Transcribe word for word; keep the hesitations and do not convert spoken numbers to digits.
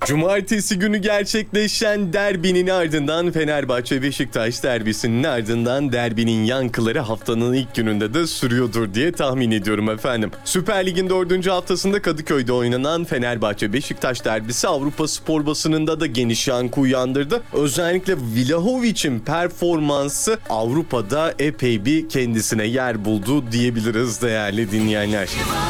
Cumartesi günü gerçekleşen derbinin ardından Fenerbahçe-Beşiktaş derbisinin ardından derbinin yankıları haftanın ilk gününde de sürüyordur diye tahmin ediyorum efendim. Süper Lig'in dördüncü haftasında Kadıköy'de oynanan Fenerbahçe-Beşiktaş derbisi Avrupa spor basınında da geniş yankı uyandırdı. Özellikle Vlahovic'in performansı Avrupa'da epey bir kendisine yer buldu diyebiliriz değerli dinleyenler.